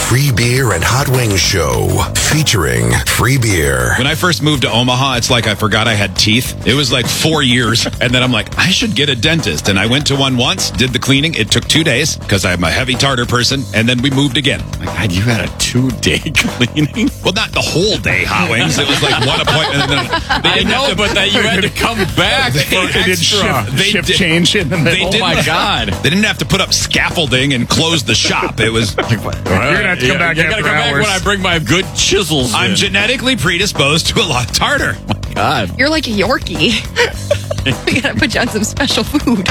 Free Beer and Hot Wings Show featuring free beer. When I first moved to Omaha, it's like I forgot I had teeth. It was like 4 years. And then I'm like, I should get a dentist. And I went to one once, did the cleaning. It took 2 days because I'm a heavy tartar person. And then we moved again. My God, you had a 2-day cleaning? Well, not the whole day, Hot Wings. It was like one appointment. And then I know, but that you had to come back for extra. Shift change in the middle. Oh, my God. They didn't have to put up scaffolding and close the shop. It was... You're going to have to come back You gotta after come back hours. when I bring my good chisels I'm in. genetically predisposed to a lot of tartar. God. You're like a Yorkie. We gotta put you on some special food.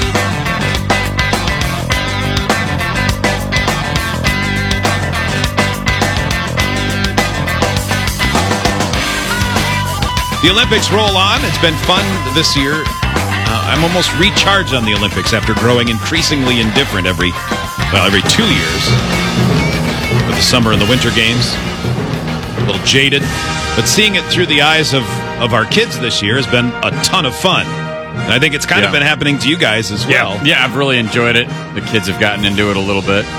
The Olympics roll on. It's been fun this year. I'm almost recharged on the Olympics after growing increasingly indifferent every 2 years. With the summer and the winter games. A little jaded. But seeing it through the eyes of our kids this year has been a ton of fun. And I think it's kind of been happening to you guys as well. Yeah, I've really enjoyed it. The kids have gotten into it a little bit.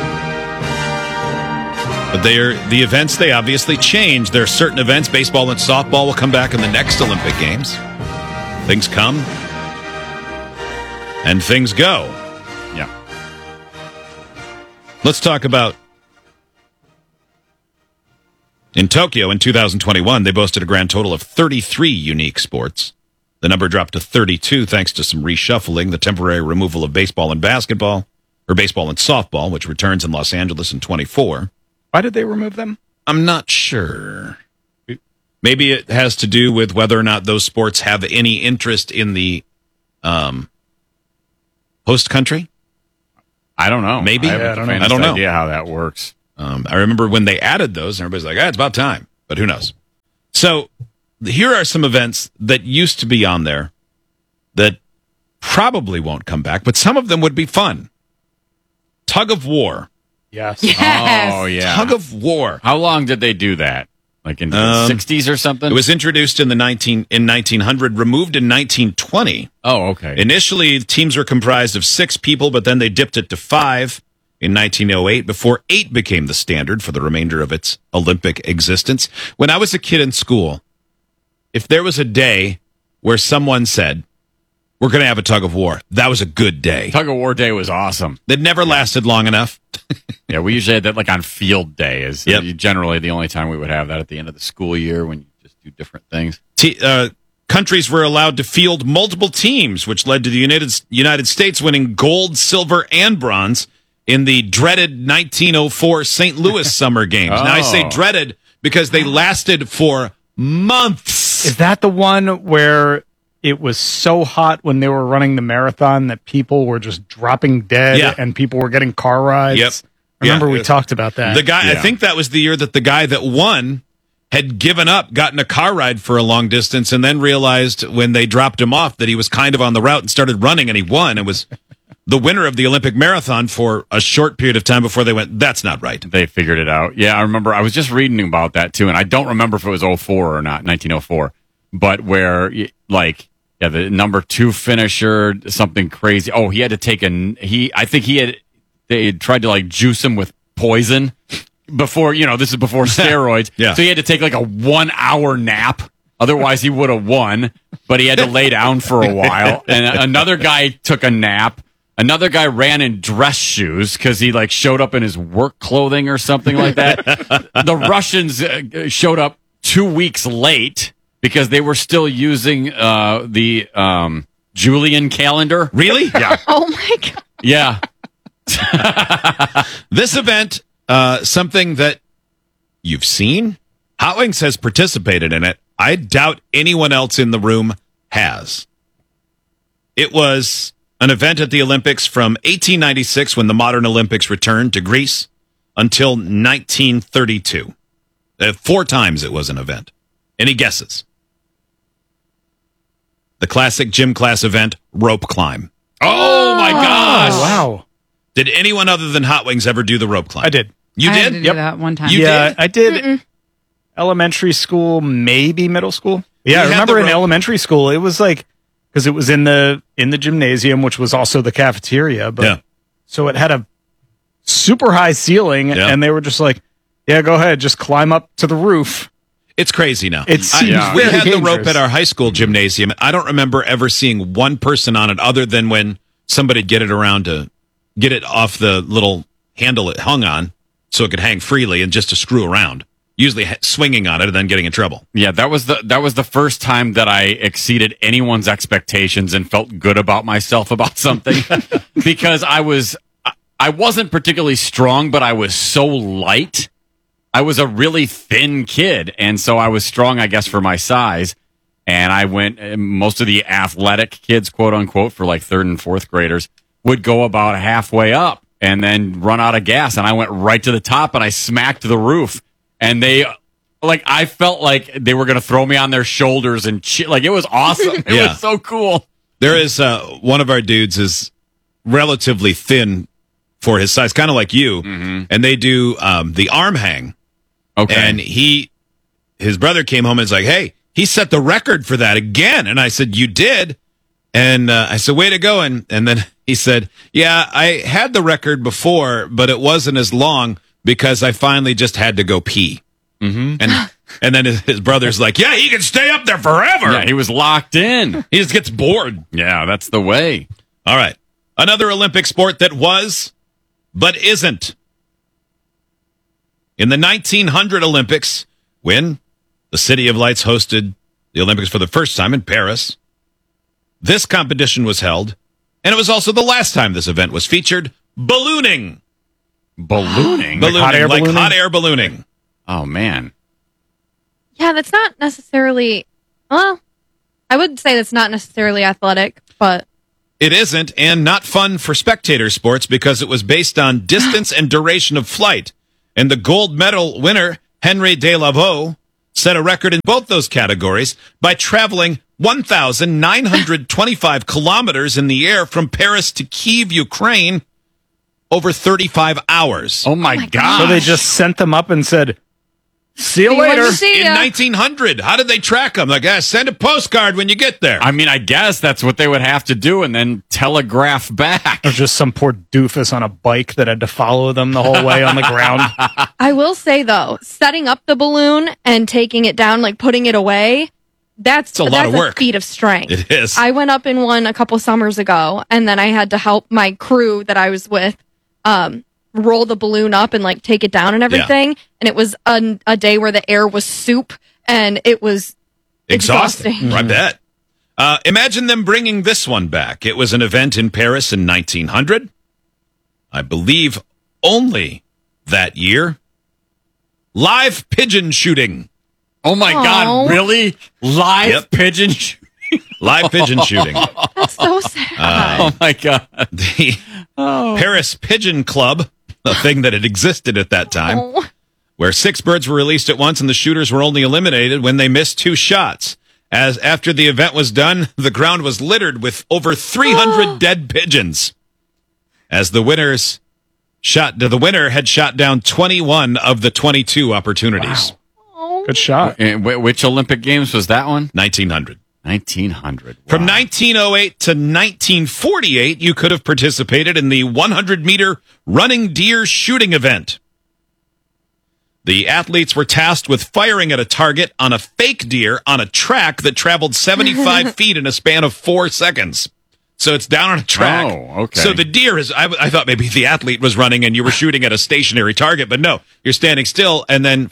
But the events, they obviously change. There are certain events. Baseball and softball will come back in the next Olympic Games. Things come. And things go. Yeah. Let's talk about... In Tokyo in 2021, they boasted a grand total of 33 unique sports. The number dropped to 32 thanks to some reshuffling, the temporary removal of baseball and basketball, or baseball and softball, which returns in Los Angeles in 24. Why did they remove them? I'm not sure. Maybe it has to do with whether or not those sports have any interest in the host country. I don't know. Maybe. I don't know. I don't know. Idea how that works. I remember when they added those, everybody's like, it's about time. But who knows? So here are some events that used to be on there that probably won't come back, but some of them would be fun. Tug of war. Yes. Oh, yeah. Tug of war. How long did they do that? Like in the 60s or something? It was introduced in 1900, removed in 1920. Oh, okay. Initially, teams were comprised of 6 people, but then they dipped it to 5 in 1908 before 8 became the standard for the remainder of its Olympic existence. When I was a kid in school, if there was a day where someone said, we're going to have a tug of war, that was a good day. Tug of War Day was awesome. It never lasted long enough. Yeah, we usually had that like on field day is generally the only time we would have that at the end of the school year when you just do different things. Countries were allowed to field multiple teams, which led to the United States winning gold, silver, and bronze in the dreaded 1904 St. Louis Summer Games. Now, I say dreaded because they lasted for months. Is that the one where it was so hot when they were running the marathon that people were just dropping dead and people were getting car rides? Yep. Remember we talked about that. The guy, I think that was the year that the guy that won had given up, gotten a car ride for a long distance, and then realized when they dropped him off that he was kind of on the route and started running, and he won and was the winner of the Olympic marathon for a short period of time before they went, that's not right. They figured it out. Yeah, I remember. I was just reading about that, too, and I don't remember if it was 04 or not, 1904, but where, like... Yeah, the number 2 finisher, something crazy. Oh, he had to take they had tried to like juice him with poison before, this is before steroids. Yeah. So he had to take like a 1-hour nap. Otherwise he would have won, but he had to lay down for a while. And another guy took a nap. Another guy ran in dress shoes because he like showed up in his work clothing or something like that. The Russians showed up 2 weeks late because they were still using the Julian calendar. Really? Yeah. Oh, my God. Yeah. This event, something that you've seen, Hot Wings has participated in it. I doubt anyone else in the room has. It was an event at the Olympics from 1896 when the modern Olympics returned to Greece until 1932. 4 times it was an event. Any guesses? The classic gym class event, rope climb. Oh, my gosh. Oh, wow. Did anyone other than Hot Wings ever do the rope climb? I did. You I did? had to do that one time. You Yeah, did? I did. Elementary school, maybe middle school. Yeah, I had remember the in rope- elementary school, it was like, because it was in the gymnasium, which was also the cafeteria. But Yeah. so it had a super high ceiling, Yeah. and they were just like, "Yeah, go ahead, just climb up to the roof." It's crazy now. It seems we very had the rope dangerous. at our high school gymnasium. I don't remember ever seeing one person on it other than when somebody'd get it around to get it off the little handle it hung on so it could hang freely and just to screw around. Usually swinging on it and then getting in trouble. Yeah, that was the first time that I exceeded anyone's expectations and felt good about myself about something because I wasn't particularly strong, but I was so light. I was a really thin kid, and so I was strong, I guess, for my size. And I went. Most of the athletic kids, quote unquote, for like third and fourth graders, would go about halfway up and then run out of gas. And I went right to the top, and I smacked the roof. And I felt like they were going to throw me on their shoulders and like it was awesome. It Yeah. was so cool. There is one of our dudes is relatively thin for his size, kind of like you, and they do the arm hang. Okay. And his brother came home and was like, "Hey, he set the record for that again." And I said, "You did?" And I said, "Way to go!" And then he said, "Yeah, I had the record before, but it wasn't as long because I finally just had to go pee." Mm-hmm. And then his brother's like, "Yeah, he can stay up there forever." Yeah, he was locked in. He just gets bored. Yeah, that's the way. All right. Another Olympic sport that was, but isn't. In the 1900 Olympics, when the City of Lights hosted the Olympics for the first time in Paris, this competition was held, and it was also the last time this event was featured, ballooning. Ballooning. Ballooning, hot air like ballooning? hot air ballooning. Oh man. Yeah, that's not necessarily. Well, I would say that's not necessarily athletic, but It isn't, and not fun for spectator sports because it was based on distance and duration of flight. And the gold medal winner, Henry Delavaux, set a record in both those categories by traveling 1,925 kilometers in the air from Paris to Kyiv, Ukraine, over 35 hours. Oh my god. So they just sent them up and said, "See you See you when later." you see In ya. 1900, how did they track them? Like, send a postcard when you get there. I mean, I guess that's what they would have to do and then telegraph back. Or just some poor doofus on a bike that had to follow them the whole way on the ground. I will say though, setting up the balloon and taking it down, like putting it away, that's a lot of work. a feat of strength. It is. I went up in one a couple summers ago, and then I had to help my crew that I was with roll the balloon up and like take it down and everything. And it was a day where the air was soup, and it was exhausting. I bet. Imagine them bringing this one back. It was an event in Paris in 1900. I believe only that year. Live pigeon shooting. Oh my god, Aw. really? Live Yep. pigeon Live pigeon shooting. That's so sad. Oh my god. The Paris Pigeon Club, a thing that had existed at that time, Oh. where 6 birds were released at once and the shooters were only eliminated when they missed 2 shots. As after the event was done, the ground was littered with over 300 dead pigeons. As the winner had shot down 21 of the 22 opportunities. Good shot. And which Olympic Games was that one? 1900. 1900. From Wow. 1908 to 1948, you could have participated in the 100-meter running deer shooting event. The athletes were tasked with firing at a target on a fake deer on a track that traveled 75 feet in a span of 4 seconds. So it's down on a track. Oh, okay. So the deer is, I thought maybe the athlete was running and you were shooting at a stationary target, but no, you're standing still and then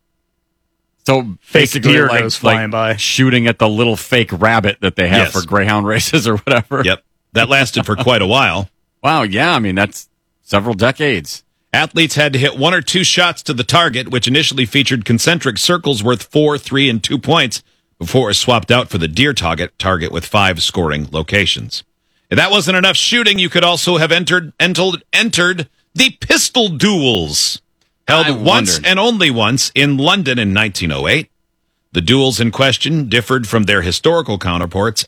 So Fake basically deer like, goes flying by. shooting at the little fake rabbit that they have Yes. for greyhound races or whatever. Yep. That lasted for quite a while. Wow, yeah, I mean that's several decades. Athletes had to hit 1 or 2 shots to the target, which initially featured concentric circles worth 4, 3, and 2 points before it was swapped out for the deer target with 5 scoring locations. If that wasn't enough shooting, you could also have entered the pistol duels, held I once wondered. and only once in London in 1908. The duels in question differed from their historical counterparts,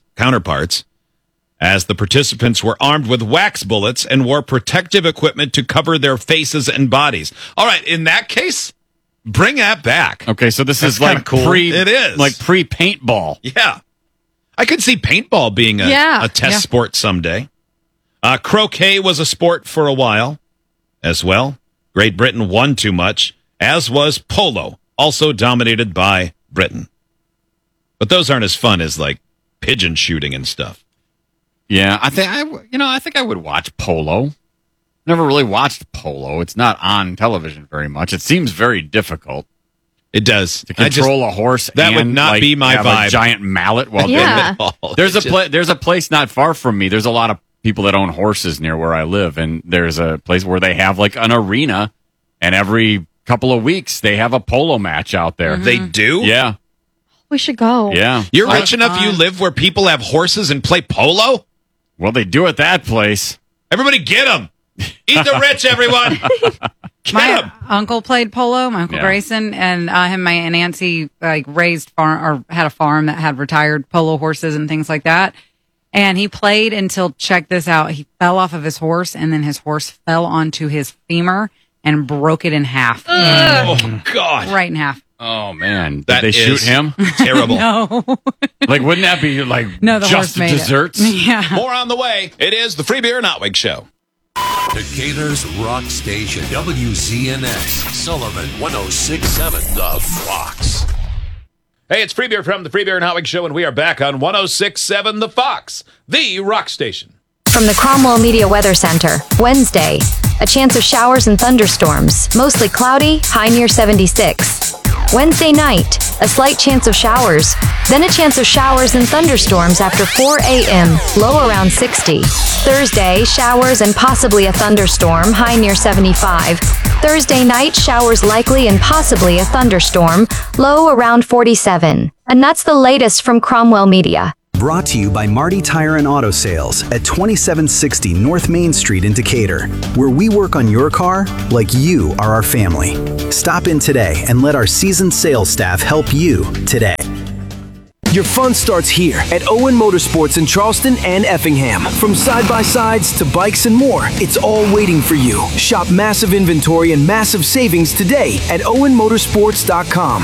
as the participants were armed with wax bullets and wore protective equipment to cover their faces and bodies. All right, in that case, bring that back. Okay, so this That's is like kinda cool. It is. like pre-paintball. Yeah. I could see paintball being a test Yeah. sport someday. Croquet was a sport for a while. as well. Great Britain won too much, as was polo, also dominated by Britain. But those aren't as fun as like pigeon shooting and stuff. Yeah, I think I would watch polo. Never really watched polo. It's not on television very much. It seems very difficult. It does. To control a horse. That would not be my vibe. A giant mallet while Yeah. doing it. There's a place not far from me. There's a lot of people that own horses near where I live, and there's a place where they have like an arena, and every couple of weeks they have a polo match out there. They do? Yeah. We should go. Yeah. You're rich enough you live where people have horses and play polo? Well, they do at that place. Everybody get them. Eat the rich, everyone. My uncle played polo, my Uncle Yeah. Grayson, and him and my Aunt Nancy raised farm or had a farm that had retired polo horses and things like that. And he played until, check this out, he fell off of his horse, and then his horse fell onto his femur and broke it in half. Oh, God. Right in half. Oh, man. Did That they shoot is him? Terrible. No. Like, wouldn't that be like No, the horse just made desserts? it. Yeah. More on the way. It is the Free Beer and Hot Wing Show. Decatur's Rock Station, WZNX, Sullivan 106.7 The Fox. Hey, it's Free Beer from the Free Beer and Hot Wing Show, and we are back on 106.7 The Fox, the rock station. From the Cromwell Media Weather Center, Wednesday, a chance of showers and thunderstorms, mostly cloudy, high near 76. Wednesday night, a slight chance of showers, then a chance of showers and thunderstorms after 4 a.m., low around 60. Thursday, showers and possibly a thunderstorm, high near 75. Thursday night, showers likely and possibly a thunderstorm, low around 47. And that's the latest from Cromwell Media. Brought to you by Marty Tire and Auto Sales at 2760 North Main Street in Decatur, where we work on your car like you are our family. Stop in today and let our seasoned sales staff help you today. Your fun starts here at Owen Motorsports in Charleston and Effingham. From side-by-sides to bikes and more, it's all waiting for you. Shop massive inventory and massive savings today at owenmotorsports.com.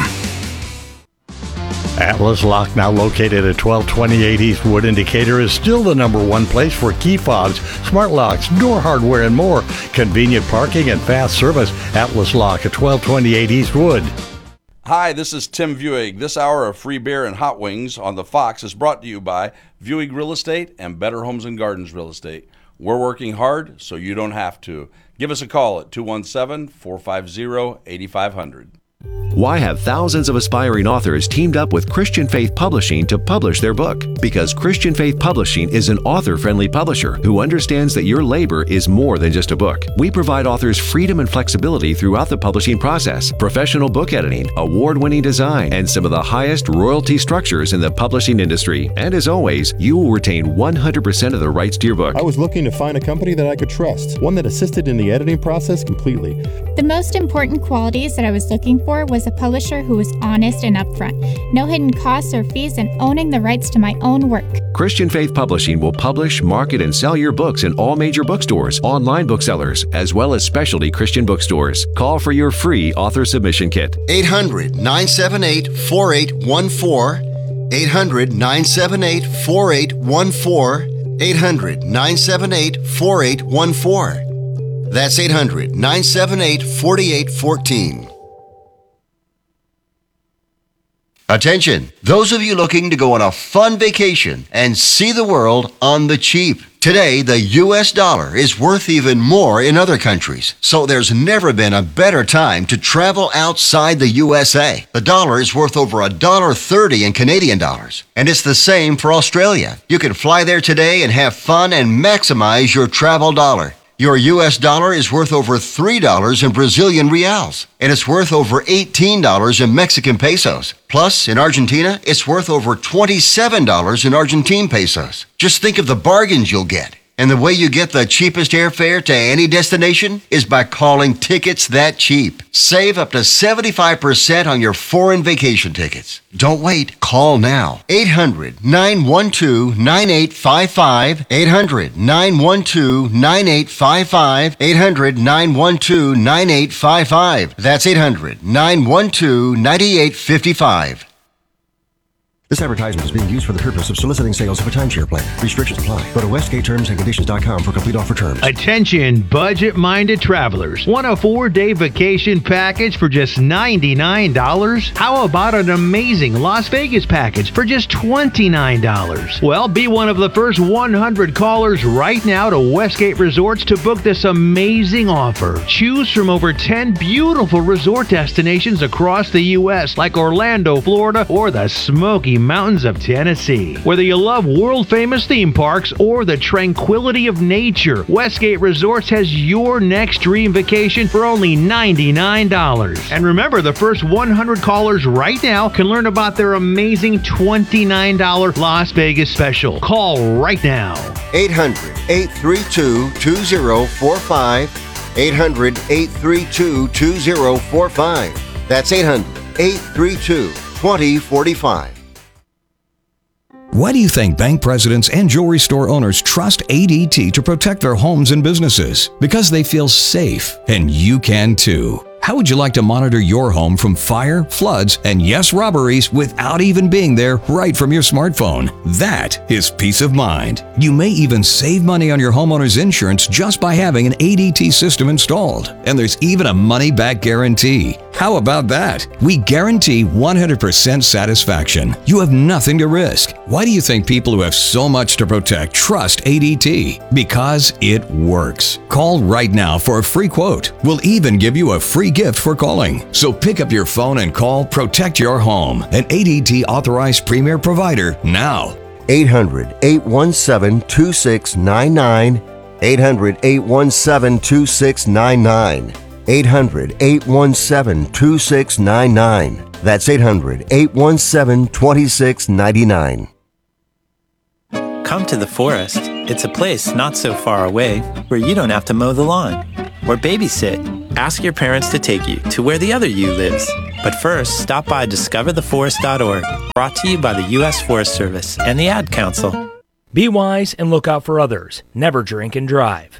Atlas Lock, now located at 1228 Eastwood in Decatur, is still the number one place for key fobs, smart locks, door hardware, and more. Convenient parking and fast service. Atlas Lock at 1228 Eastwood. Hi, this is Tim Viewing. This hour of Free Beer and Hot Wings on the Fox is brought to you by Viewing Real Estate and Better Homes and Gardens Real Estate. We're working hard so you don't have to. Give us a call at 217-450-8500. Why have thousands of aspiring authors teamed up with Christian Faith Publishing to publish their book? Because Christian Faith Publishing is an author-friendly publisher who understands that your labor is more than just a book. We provide authors freedom and flexibility throughout the publishing process, professional book editing, award-winning design, and some of the highest royalty structures in the publishing industry. And as always, you will retain 100% of the rights to your book. I was looking to find a company that I could trust, one that assisted in the editing process completely. The most important qualities that I was looking for was a publisher who was honest and upfront, no hidden costs or fees, and owning the rights to my own work. Christian Faith Publishing will publish, market, and sell your books in all major bookstores, online booksellers, as well as specialty Christian bookstores. Call for your free author submission kit. 800-978-4814. 800-978-4814. 800-978-4814. That's 800-978-4814. Attention, those of you looking to go on a fun vacation and see the world on the cheap. Today, the U.S. dollar is worth even more in other countries, so there's never been a better time to travel outside the USA. The dollar is worth over $1.30 in Canadian dollars, and it's the same for Australia. You can fly there today and have fun and maximize your travel dollar. Your U.S. dollar is worth over $3 in Brazilian reals, and it's worth over $18 in Mexican pesos. Plus, in Argentina, it's worth over $27 in Argentine pesos. Just think of the bargains you'll get. And the way you get the cheapest airfare to any destination is by calling Tickets That Cheap. Save up to 75% on your foreign vacation tickets. Don't wait. Call now. 800-912-9855. 800-912-9855. 800-912-9855. That's 800-912-9855. This advertisement is being used for the purpose of soliciting sales of a timeshare plan. Restrictions apply. Go to westgatetermsandconditions.com for complete offer terms. Attention, budget-minded travelers. Want a 4-day vacation package for just $99? How about an amazing Las Vegas package for just $29? Well, be one of the first 100 callers right now to Westgate Resorts to book this amazing offer. Choose from over 10 beautiful resort destinations across the U.S. like Orlando, Florida, or the Smoky Mountains of Tennessee. Whether you love world-famous theme parks or the tranquility of nature, Westgate Resorts has your next dream vacation for only $99. And remember, the first 100 callers right now can learn about their amazing $29 Las Vegas special. Call right now. 800-832-2045. 800-832-2045. That's 800-832-2045. Why do you think bank presidents and jewelry store owners trust ADT to protect their homes and businesses? Because they feel safe, and you can too. How would you like to monitor your home from fire, floods, and yes, robberies without even being there right from your smartphone? That is peace of mind. You may even save money on your homeowner's insurance just by having an ADT system installed. And there's even a money-back guarantee. How about that? We guarantee 100% satisfaction. You have nothing to risk. Why do you think people who have so much to protect trust ADT? Because it works. Call right now for a free quote. We'll even give you a free gift for calling. So pick up your phone and call Protect Your Home, an ADT authorized premier provider now. 800-817-2699. 800-817-2699. 800-817-2699. That's 800-817-2699. Come to the forest. It's a place not so far away where you don't have to mow the lawn or babysit. Ask your parents to take you to where the other you lives. But first, stop by discovertheforest.org, brought to you by the U.S. Forest Service and the Ad Council. Be wise and look out for others. Never drink and drive.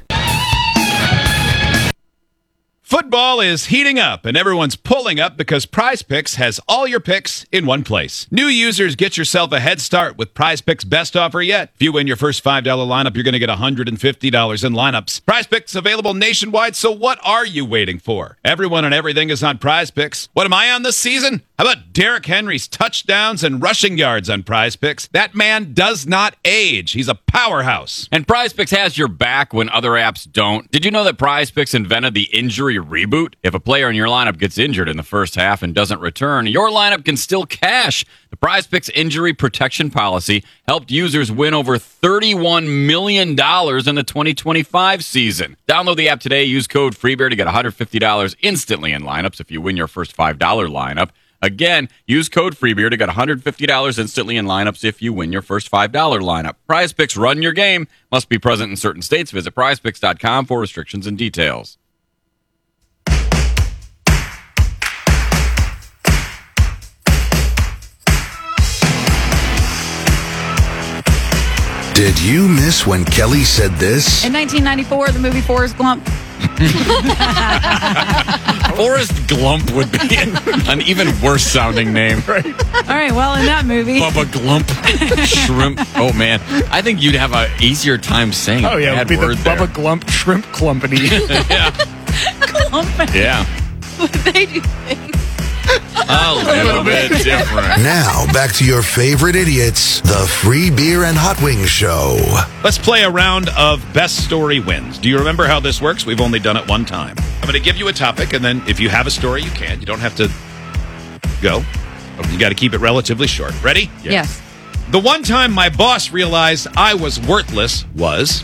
Football is heating up, and everyone's pulling up because Prize Picks has all your picks in one place. New users, get yourself a head start with Prize Picks' best offer yet. If you win your first $5 lineup, you're going to get $150 in lineups. Prize Picks available nationwide, so what are you waiting for? Everyone and everything is on Prize Picks. What am I on this season? How about Derrick Henry's touchdowns and rushing yards on Prize Picks? That man does not age. He's a powerhouse. And Prize Picks has your back when other apps don't. Did you know that Prize Picks invented the injury reboot? If a player in your lineup gets injured in the first half and doesn't return, your lineup can still cash. The Prize Picks injury protection policy helped users win over $31 million in the 2025 season. Download the app today. Use code FREEBEAR to get $150 instantly in lineups if you win your first $5 lineup. Again, use code FREEBEAR to get $150 instantly in lineups if you win your first $5 lineup. Prize Picks, run your game. Must be present in certain states. Visit prizepicks.com for restrictions and details. Did you miss when Kelly said this? In 1994, the movie Forrest Gump. Forrest Glump would be an even worse sounding name. All right, well, in that movie. Bubba Glump. Shrimp. Oh, man. I think you'd have an easier time saying it would be the there. Bubba Glump Shrimp Clumpany. Yeah. Clumpany. Yeah. They do things. A little bit different. Now, back to your favorite idiots, the Free Beer and Hot Wings Show. Let's play a round of Best Story Wins. Do you remember how this works? We've only done it one time. I'm going to give you a topic, and then if you have a story, you can. You don't have to go. You got to keep it relatively short. Ready? Yes. The one time my boss realized I was worthless was...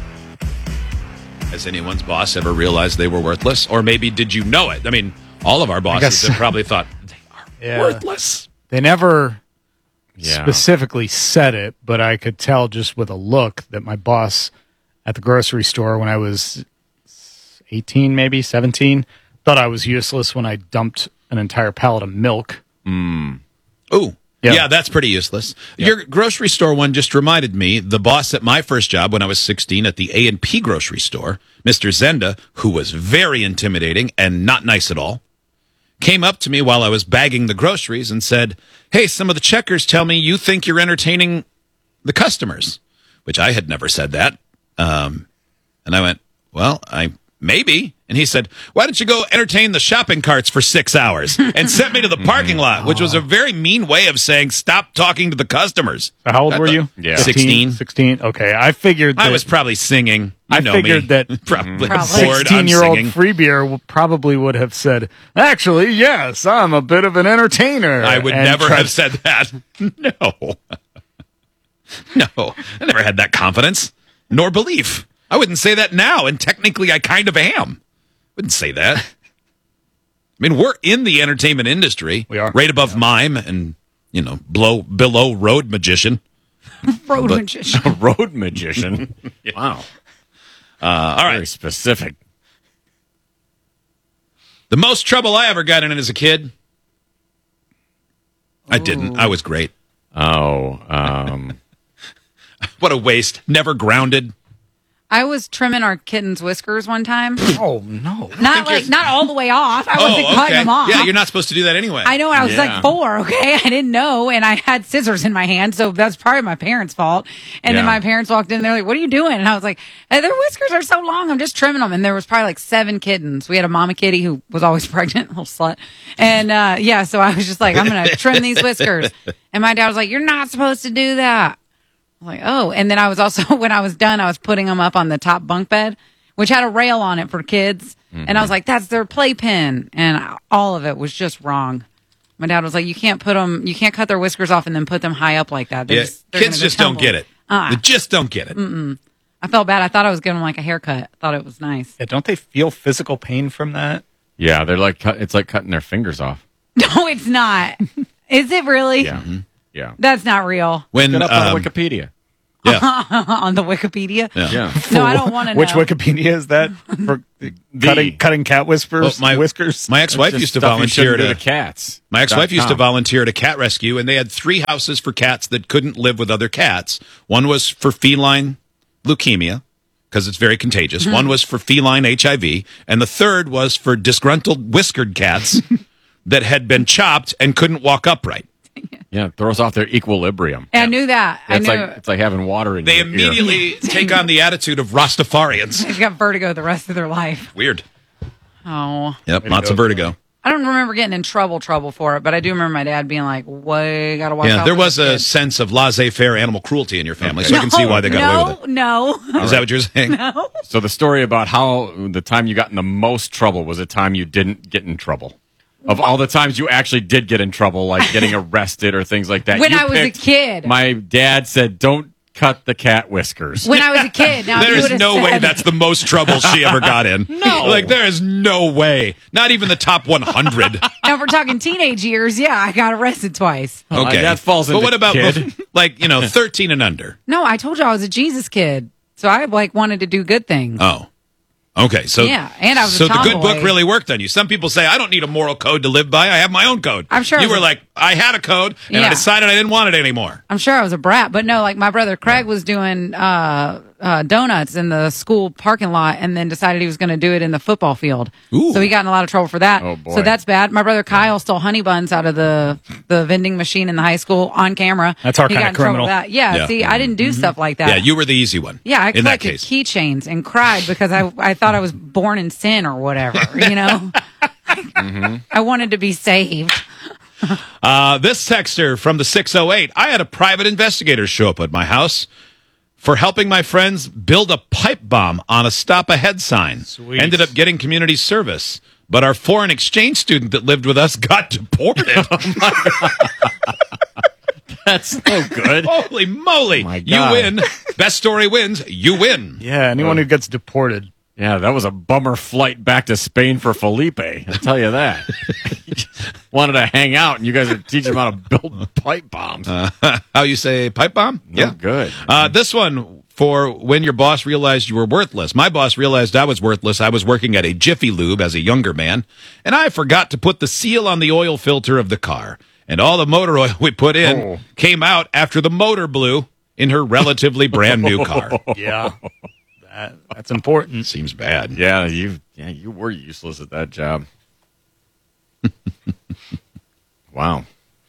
Has anyone's boss ever realized they were worthless? Or maybe did you know it? I mean... All of our bosses have probably thought they are worthless. They never specifically said it, but I could tell just with a look that my boss at the grocery store when I was 18, maybe 17, thought I was useless when I dumped an entire pallet of milk. Ooh. Yeah, that's pretty useless. Yeah. Your grocery store one just reminded me, the boss at my first job when I was 16 at the A&P grocery store, Mr. Zenda, who was very intimidating and not nice at all, came up to me while I was bagging the groceries and said, "Hey, some of the checkers tell me you think you're entertaining the customers," which I had never said that. And I went, "Well, maybe." And he said, "Why don't you go entertain the shopping carts for 6 hours?" And sent me to the parking lot, which was a very mean way of saying, stop talking to the customers. How old were you? Yeah. 16. 16. Okay. I figured that I was probably singing. I figured that probably a bored. 16-year-old free beer probably would have said, "Actually, yes, I'm a bit of an entertainer." I would never have said that. No. No. I never had that confidence, nor belief. I wouldn't say that now, and technically I kind of am. Wouldn't say that. I mean, we're in the entertainment industry. We are. Right above mime and, below road magician. Road magician. Road magician. Wow. All right. Very specific. The most trouble I ever got in as a kid. I didn't. I was great. Oh. What a waste. Never grounded. I was trimming our kitten's whiskers one time. Oh no! Not all the way off. I wasn't cutting them off. Yeah, you're not supposed to do that anyway. I know. I was like 4. Okay, I didn't know, and I had scissors in my hand, so that's probably my parents' fault. And then my parents walked in, and they're like, "What are you doing?" And I was like, "Their whiskers are so long. I'm just trimming them." And there was probably like 7 kittens. We had a mama kitty who was always pregnant, little slut. And so I was just like, "I'm gonna trim these whiskers." And my dad was like, "You're not supposed to do that." I was like, oh. And then I was also, when I was done, I was putting them up on the top bunk bed, which had a rail on it for kids. Mm-hmm. And I was like, that's their playpen. And all of it was just wrong. My dad was like, you can't cut their whiskers off and then put them high up like that. Kids just don't get it. They just don't get it. Mm-mm. I felt bad. I thought I was giving them like a haircut. I thought it was nice. Yeah, don't they feel physical pain from that? Yeah, they're like, it's like cutting their fingers off. No, it's not. Is it really? Yeah. Mm-hmm. Yeah. That's not real. When up on Wikipedia. Yeah. On the Wikipedia? Yeah. No, I don't want to know. Which Wikipedia is that? For cutting cat whiskers? Whiskers? My ex-wife used to volunteer to cats. My ex-wife used to volunteer at a cat rescue, and they had 3 houses for cats that couldn't live with other cats. One was for feline leukemia, because it's very contagious. Mm-hmm. One was for feline HIV, and the third was for disgruntled whiskered cats that had been chopped and couldn't walk upright. Yeah, it throws off their equilibrium. I knew that. It's like having water in They your immediately take on the attitude of Rastafarians. They've got vertigo the rest of their life. Weird. Oh. Yep, lots of vertigo. I don't remember getting in trouble for it, but I do remember my dad being like, "Way, gotta watch out." Yeah, there was a sense of laissez-faire animal cruelty in your family, so I can see why they got away with it. No. Is that what you're saying? No. So the story about how the time you got in the most trouble was a time you didn't get in trouble. Of all the times you actually did get in trouble, like getting arrested or things like that. When I was a kid. My dad said, don't cut the cat whiskers. When I was a kid. Now, there's no way that's the most trouble she ever got in. No. Like, there is no way. Not even the top 100. Now, if we're talking teenage years, yeah, I got arrested twice. Okay. That falls into But what about, kid? 13 and under? No, I told you I was a Jesus kid. So I, wanted to do good things. Oh. Okay, so yeah, and I was so a the tomboy. good book really worked on you. Some people say I don't need a moral code to live by. I have my own code. I'm sure you were like I had a code and I decided I didn't want it anymore. I'm sure I was a brat, but no, like my brother Craig was doing donuts in the school parking lot, and then decided he was going to do it in the football field. Ooh. So he got in a lot of trouble for that. Oh, boy. So that's bad. My brother Kyle stole honey buns out of the vending machine in the high school on camera. That's our he kind got of in trouble criminal. for that. Yeah, see, I didn't do stuff like that. Yeah, you were the easy one. Yeah, I in that collected case. keychains and cried because I thought I was born in sin or whatever, you know? I wanted to be saved. This texter from the 608, I had a private investigator show up at my house for helping my friends build a pipe bomb on a stop ahead sign. Sweet. Ended up getting community service, but our foreign exchange student that lived with us got deported. That's no good. Holy moly. My You God. win. Best story wins. You win. Yeah, anyone who gets deported. Yeah, that was a bummer flight back to Spain for Felipe. I'll tell you that. He just wanted to hang out, and you guys are teaching him how to build pipe bombs. How you say pipe bomb? No good. This one for when your boss realized you were worthless. My boss realized I was worthless. I was working at a Jiffy Lube as a younger man, and I forgot to put the seal on the oil filter of the car. And all the motor oil we put in came out after the motor blew in her relatively brand new car. Yeah. That's important. Seems bad. Yeah, you were useless at that job. Wow.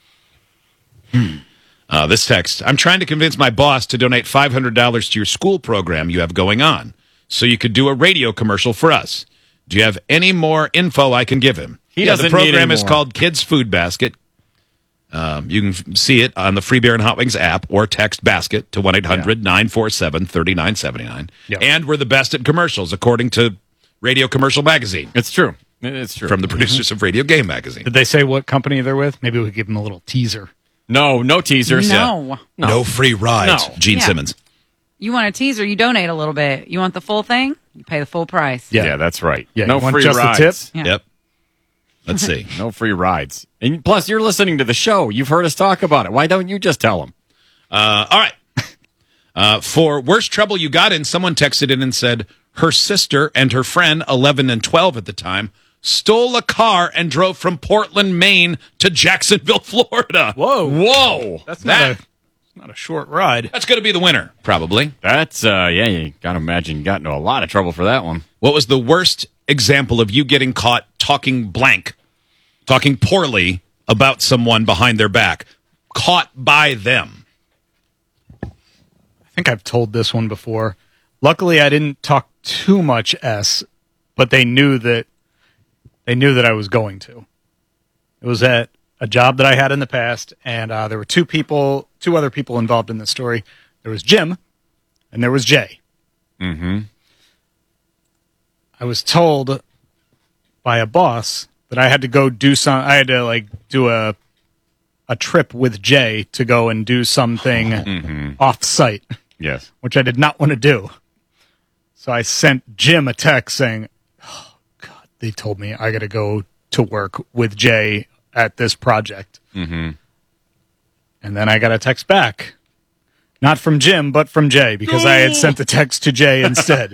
This text, I'm trying to convince my boss to donate $500 to your school program you have going on so you could do a radio commercial for us. Do you have any more info I can give him? He doesn't The program need is any more. called Kids Food Basket. You can see it on the Free Beer and Hot Wings app or text basket to 1-800-947-3979. Yep. And we're the best at commercials, according to Radio Commercial Magazine. It's true. It's true. From the producers of Radio Game Magazine. Did they say what company they're with? Maybe we could give them a little teaser. No teasers. No. No free rides. No. Gene Yeah. Simmons. You want a teaser, you donate a little bit. You want the full thing, you pay the full price. Yeah, that's right. Yeah, no you want free just the rides. tip? Yeah. Yep. Let's see. No free rides. And plus, you're listening to the show. You've heard us talk about it. Why don't you just tell them? All right. For worst trouble you got in, someone texted in and said her sister and her friend, 11 and 12 at the time, stole a car and drove from Portland, Maine to Jacksonville, Florida. Whoa. That's not a short ride. That's going to be the winner, probably. That's, you got to imagine you got into a lot of trouble for that one. What was the worst example of you getting caught talking poorly about someone behind their back? Caught by them. I think I've told this one before. Luckily, I didn't talk too much S, but they knew that I was going to. It was at a job that I had in the past, and there were two other people involved in this story. There was Jim, and there was Jay. Mm-hmm. I was told by a boss that I had to go do do a trip with Jay to go and do something off-site. Yes. Which I did not want to do. So I sent Jim a text saying, "Oh God, they told me I got to go to work with Jay at this project." Mm-hmm. And then I got a text back, not from Jim, but from Jay, because I had sent the text to Jay instead.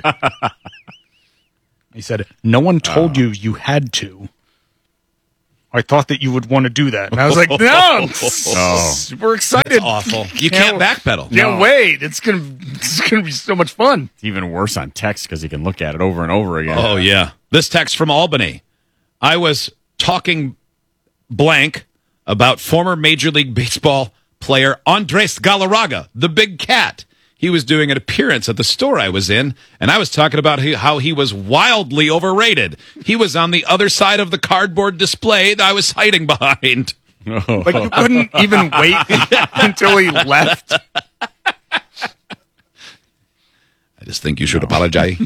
He said, "No one told you had to. I thought that you would want to do that." And I was like, "No, I'm super excited." That's awful. You can't backpedal. Can't wait. It's gonna be so much fun. It's even worse on text because you can look at it over and over again. Oh, yeah. This text from Albany. I was talking blank about former Major League Baseball player Andres Galarraga, the big cat. He was doing an appearance at the store I was in, and I was talking about how he was wildly overrated. He was on the other side of the cardboard display that I was hiding behind. Like, you couldn't even wait until he left. I just think you should apologize.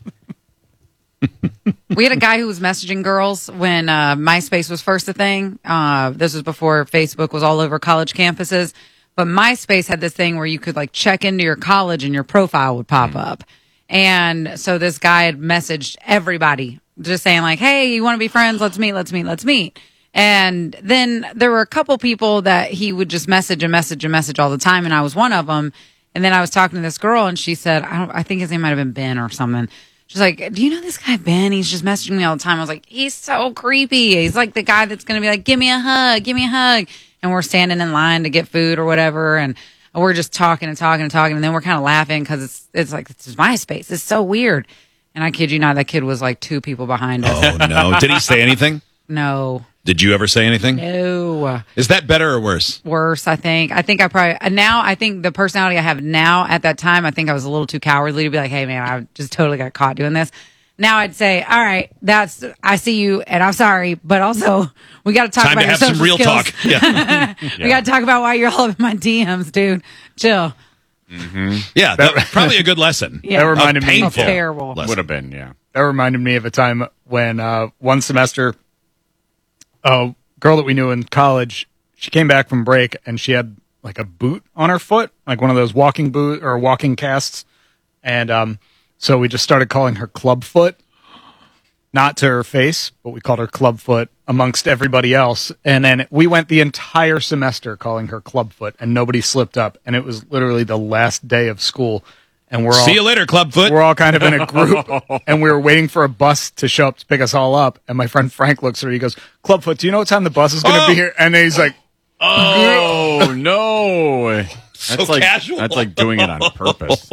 We had a guy who was messaging girls when MySpace was first a thing. This was before Facebook was all over college campuses. But MySpace had this thing where you could like check into your college and your profile would pop up. And so this guy had messaged everybody just saying like, "Hey, you want to be friends? Let's meet. And then there were a couple people that he would just message all the time. And I was one of them. And then I was talking to this girl and she said, I think his name might've been Ben or something. She's like, "Do you know this guy, Ben? He's just messaging me all the time." I was like, "He's so creepy. He's like the guy that's going to be like, give me a hug. And we're standing in line to get food or whatever. And we're just talking. And then we're kind of laughing because it's like, this is MySpace. It's so weird. And I kid you not, that kid was like two people behind us. Oh, no. Did he say anything? No. Did you ever say anything? No. Is that better or worse? Worse, I think. I think the personality I have now at that time, I think I was a little too cowardly to be like, "Hey man, I just totally got caught doing this." Now I'd say, "All right, I see you and I'm sorry, but also we got to talk about your social some real skills. talk." Yeah. We got to talk about why you're all up in my DMs, dude. Chill." Mm-hmm. Yeah, that probably a good lesson. Yeah. That reminded me. Painful Terrible. lesson. Would have been, yeah. That reminded me of a time when one semester, a girl that we knew in college, she came back from break and she had like a boot on her foot, like one of those walking boot or walking casts. And so we just started calling her Clubfoot, not to her face, but we called her Clubfoot amongst everybody else. And then we went the entire semester calling her Clubfoot and nobody slipped up. And it was literally the last day of school. And we're all, see you later, Clubfoot. We're all kind of in a group, and we were waiting for a bus to show up to pick us all up. And my friend Frank looks at her. He goes, "Clubfoot, do you know what time the bus is going to be here?" And then he's like, "Oh no!" That's like casual. That's like doing it on purpose.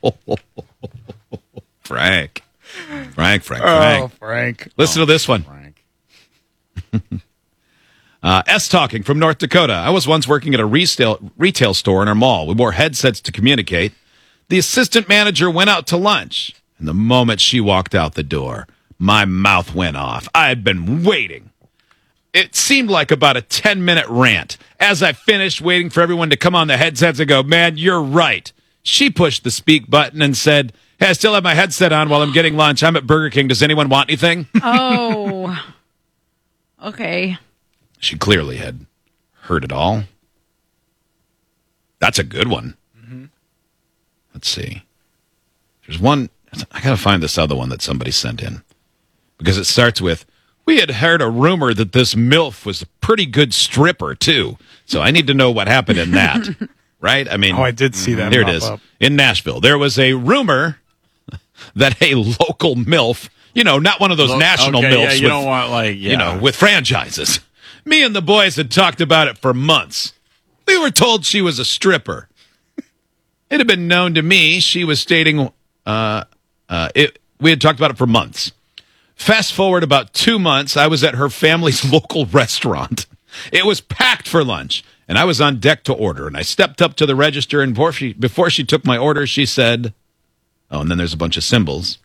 Frank. "Oh, Frank." Listen to this one. Frank. S talking from North Dakota. I was once working at a retail store in our mall. We wore headsets to communicate. The assistant manager went out to lunch, and the moment she walked out the door, my mouth went off. I had been waiting. It seemed like about a 10-minute rant. As I finished waiting for everyone to come on the headsets and go, man, you're right. She pushed the speak button and said, hey, I still have my headset on while I'm getting lunch. I'm at Burger King. Does anyone want anything? Oh, okay. She clearly had heard it all. That's a good one. Mm-hmm. Let's see. There's one. I got to find this other one that somebody sent in. Because it starts with, we had heard a rumor that this MILF was a pretty good stripper, too. So I need to know what happened in that. Right? I mean, I did see that. Here it is. Up. In Nashville. There was a rumor that a local MILF, not one of those national MILFs. Yeah, you don't want, with franchises. Me and the boys had talked about it for months. We were told she was a stripper. It had been known to me. She was stating, we had talked about it for months. Fast forward about 2 months, I was at her family's local restaurant. It was packed for lunch, and I was on deck to order. And I stepped up to the register, and before she took my order, she said, and then there's a bunch of symbols.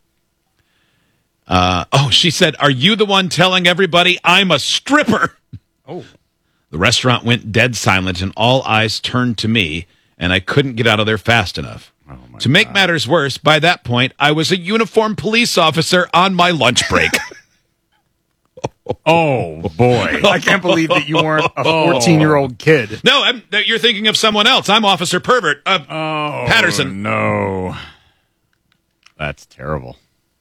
She said, are you the one telling everybody I'm a stripper? Oh. The restaurant went dead silent, and all eyes turned to me, and I couldn't get out of there fast enough. To make matters worse, by that point, I was a uniformed police officer on my lunch break. Oh, boy. I can't believe that you weren't a 14-year-old kid. No, you're thinking of someone else. I'm Officer Pervert. Patterson. No. That's terrible.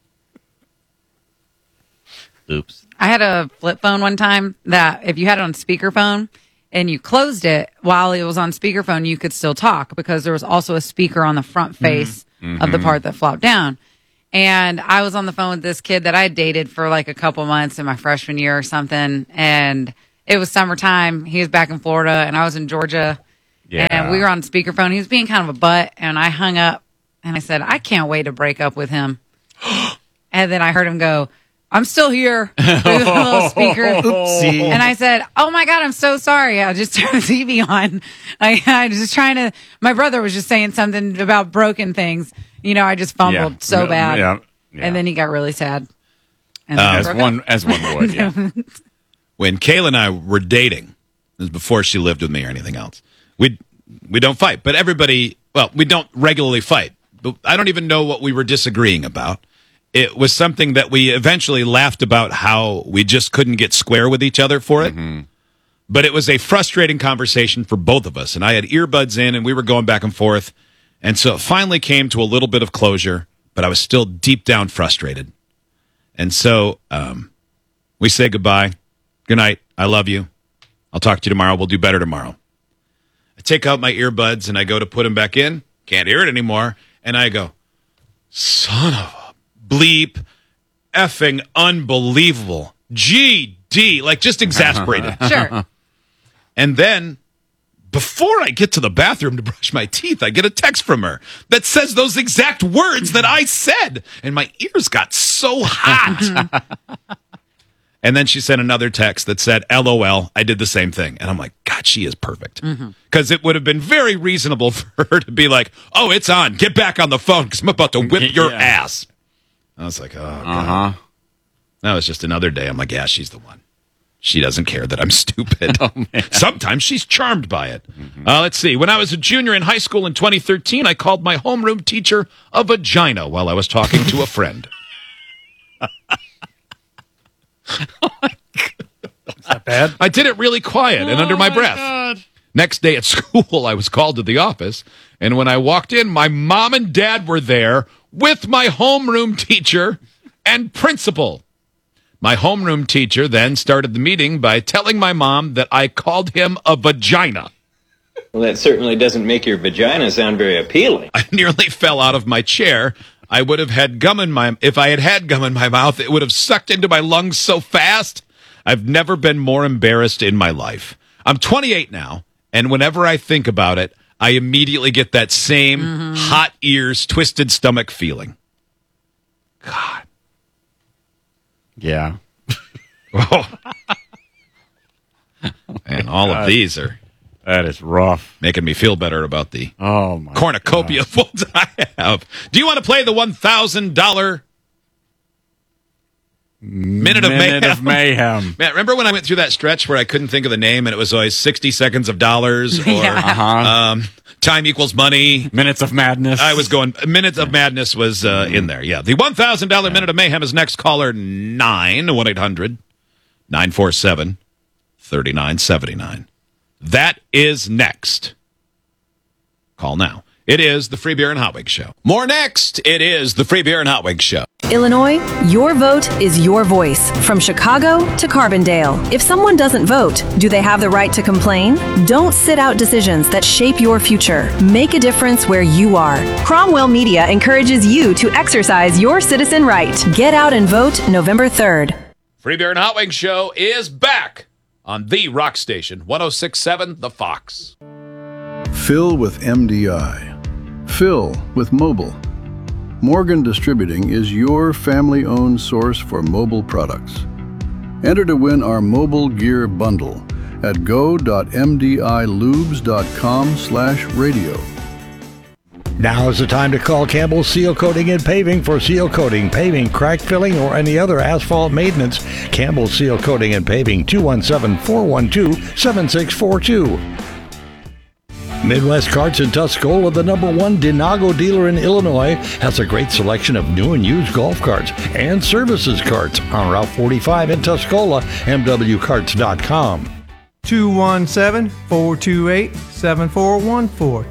Oops. I had a flip phone one time that if you had it on speakerphone and you closed it while it was on speakerphone, you could still talk because there was also a speaker on the front face of the part that flopped down. And I was on the phone with this kid that I had dated for like a couple months in my freshman year or something. And it was summertime. He was back in Florida and I was in Georgia. Yeah. And we were on speakerphone. He was being kind of a butt. And I hung up and I said, I can't wait to break up with him. And then I heard him go, I'm still here with a little speaker. Oopsie. And I said, oh my God, I'm so sorry. I just turned the TV on. I was just trying to, my brother was just saying something about broken things. I just fumbled so bad. Yeah. And then he got really sad. And as one would, yeah. When Kayla and I were dating, this was before she lived with me or anything else, we don't fight. But we don't regularly fight. But I don't even know what we were disagreeing about. It was something that we eventually laughed about how we just couldn't get square with each other for it. Mm-hmm. But it was a frustrating conversation for both of us. And I had earbuds in and we were going back and forth. And so it finally came to a little bit of closure, but I was still deep down frustrated. And so we say goodbye. Good night. I love you. I'll talk to you tomorrow. We'll do better tomorrow. I take out my earbuds and I go to put them back in. Can't hear it anymore. And I go, son of a bleep, effing unbelievable. GD, like just exasperated. Sure. And then, before I get to the bathroom to brush my teeth, I get a text from her that says those exact words that I said. And my ears got so hot. And then she sent another text that said, LOL, I did the same thing. And I'm like, God, she is perfect. Because it would have been very reasonable for her to be like, oh, it's on. Get back on the phone because I'm about to whip your ass. I was like, oh, God. That was just another day. I'm like, yeah, she's the one. She doesn't care that I'm stupid. Sometimes she's charmed by it. Let's see. When I was a junior in high school in 2013, I called my homeroom teacher a vagina while I was talking to a friend. Oh my God. Is that bad? I did it really quiet and under my breath. God. Next day at school, I was called to the office. And when I walked in, my mom and dad were there with my homeroom teacher and principal. My homeroom teacher then started the meeting by telling my mom that I called him a vagina. Well, that certainly doesn't make your vagina sound very appealing. I nearly fell out of my chair. If I had had gum in my mouth, it would have sucked into my lungs so fast. I've never been more embarrassed in my life. I'm 28 now, and whenever I think about it, I immediately get that same hot ears, twisted stomach feeling. God. Yeah. all of these are. That is rough. Making me feel better about the cornucopia God. of ones I have. Do you want to play the $1,000 Minute of Mayhem? Man, remember when I went through that stretch where I couldn't think of the name and it was always 60 seconds of dollars or time equals money. Minutes of Madness. I was going, Minutes of Madness was in there. Yeah. The $1,000 Minute of Mayhem is next. Caller 1-800-947-3979. That is next. Call now. It is the Free Beer and Hot Wings Show. More next. It is the Free Beer and Hot Wings Show. Illinois, your vote is your voice. From Chicago to Carbondale. If someone doesn't vote, do they have the right to complain? Don't sit out decisions that shape your future. Make a difference where you are. Cromwell Media encourages you to exercise your citizen right. Get out and vote November 3rd. Free Beer and Hot Wings Show is back on the rock station, 106.7 The Fox. Fill with MDI. Fill with mobile. Morgan Distributing is your family-owned source for mobile products. Enter to win our mobile gear bundle at go.mdilubes.com/radio. Now is the time to call Campbell Seal Coating and Paving for seal coating, paving, crack filling, or any other asphalt maintenance. Campbell Seal Coating and Paving, 217-412-7642. Midwest Carts in Tuscola, the #1 Denago dealer in Illinois, has a great selection of new and used golf carts and services carts on Route 45 in Tuscola, mwcarts.com. 217-428-7414.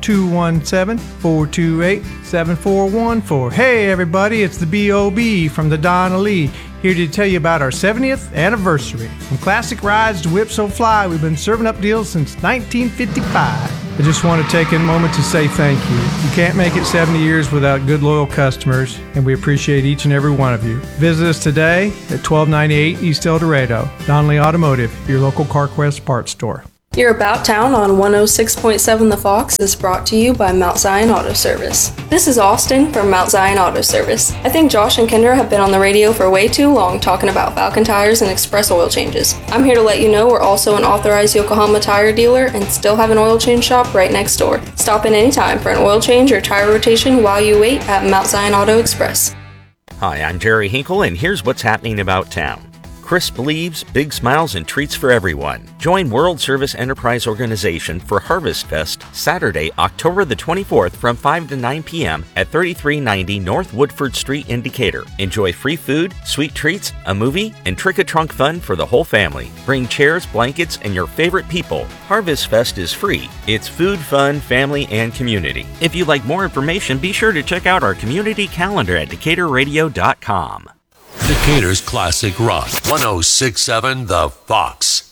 217-428-7414. Hey everybody, it's the B.O.B. from the Donna Lee, here to tell you about our 70th anniversary. From classic rides to Whip So Fly, we've been serving up deals since 1955. I just want to take a moment to say thank you. You can't make it 70 years without good, loyal customers, and we appreciate each and every one of you. Visit us today at 1298 East El Dorado. Donnelly Automotive, your local CarQuest parts store. Your About Town on 106.7 The Fox is brought to you by Mount Zion Auto Service. This is Austin from Mount Zion Auto Service. I think Josh and Kendra have been on the radio for way too long talking about Falcon tires and express oil changes. I'm here to let you know we're also an authorized Yokohama tire dealer and still have an oil change shop right next door. Stop in anytime for an oil change or tire rotation while you wait at Mount Zion Auto Express. Hi, I'm Jerry Hinkle, and here's what's happening about town. Crisp leaves, big smiles, and treats for everyone. Join World Service Enterprise Organization for Harvest Fest Saturday, October the 24th from 5 to 9 p.m. at 3390 North Woodford Street in Decatur. Enjoy free food, sweet treats, a movie, and trick-or-trunk fun for the whole family. Bring chairs, blankets, and your favorite people. Harvest Fest is free. It's food, fun, family, and community. If you'd like more information, be sure to check out our community calendar at DecaturRadio.com. Decatur's classic rock, 106.7 The Fox.